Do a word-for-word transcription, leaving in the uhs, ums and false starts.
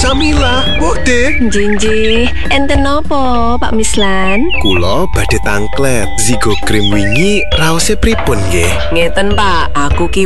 Jamila, Bukde. Jinji, enten nopo Pak Mislan? Kula badhe tangklet. Zigo krim wingi raose pripun nggih? Ngeten Pak, aku ki